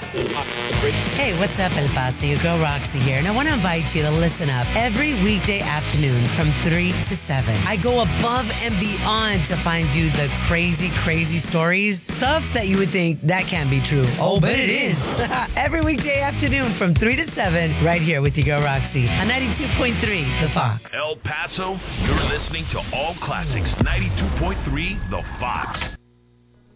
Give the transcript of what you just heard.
Hey, what's up, El Paso? Your girl Roxy here, and I want to invite you to listen up every weekday afternoon from 3 to 7. I go above and beyond to find you the crazy, crazy stories, stuff that you would think that can't be true. Oh, but it is. Every weekday afternoon from 3 to 7, right here with your girl Roxy on 92.3 The Fox. El Paso, you're listening to All Classics 92.3 The Fox.